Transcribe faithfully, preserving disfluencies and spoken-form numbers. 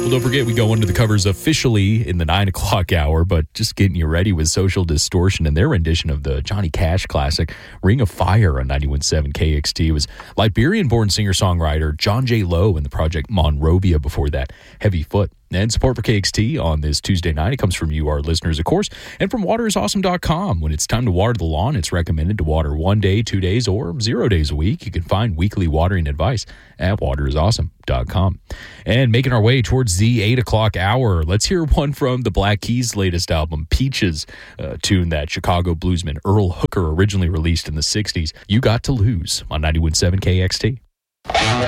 Well, don't forget, we go into the covers officially in the nine o'clock hour, but just getting you ready with Social Distortion and their rendition of the Johnny Cash classic, Ring of Fire on ninety-one point seven K X T. It was Liberian-born singer-songwriter John J. Lowe and the project Monrovia before that, Heavy Foot. And support for K X T on this Tuesday night, it comes from you, our listeners, of course, and from water is awesome dot com. When it's time to water the lawn, it's recommended to water one day, two days, or zero days a week. You can find weekly watering advice at water is awesome dot com. And making our way towards the eight o'clock hour, let's hear one from the Black Keys' latest album, Peaches, a tune that Chicago bluesman Earl Hooker originally released in the sixties. You Got to Lose on ninety-one point seven K X T.